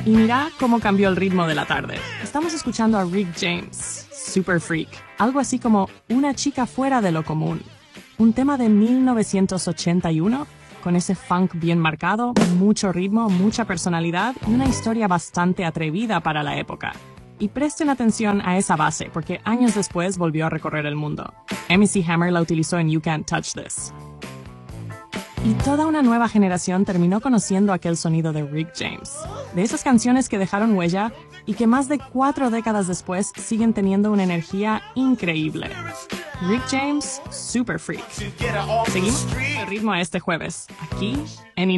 Y mira cómo cambió el ritmo de la tarde. Estamos escuchando a Rick James, Super Freak, algo así como Una chica fuera de lo común. Un tema de 1981, con ese funk bien marcado, mucho ritmo, mucha personalidad y una historia bastante atrevida para la época. Y presten atención a esa base, porque años después volvió a recorrer el mundo. MC Hammer la utilizó en You Can't Touch This. Y toda una nueva generación terminó conociendo aquel sonido de Rick James. De esas canciones que dejaron huella y que más de 4 décadas después siguen teniendo una energía increíble. Rick James, Super Freak. Seguimos el ritmo este jueves, aquí en